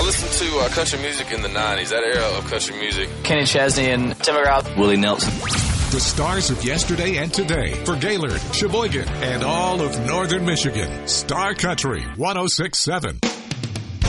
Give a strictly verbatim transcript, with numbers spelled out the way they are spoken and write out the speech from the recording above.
listened to uh, country music in the nineties, that era of country music. Kenny Chesney and Tim McGraw. Willie Nelson. The stars of yesterday and today for Gaylord, Sheboygan, and all of northern Michigan. Star Country one oh six point seven.